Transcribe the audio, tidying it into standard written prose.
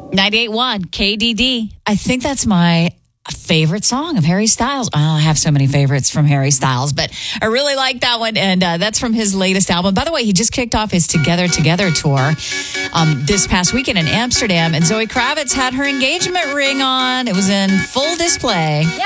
98.1 KDD. I think that's my favorite song of Harry Styles. Oh, I have so many favorites from Harry Styles, but I really like that one. And that's from his latest album. By the way, he just kicked off his Together tour this past weekend in Amsterdam. And Zoe Kravitz had her engagement ring on. It was in full display.